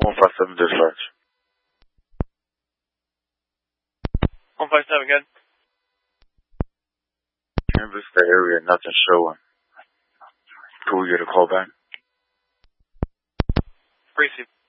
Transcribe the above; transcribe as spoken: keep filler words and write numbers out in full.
one five seven dispatch. one five seven, good. Canvas the area, nothing showing. Could we get a call back? Receive.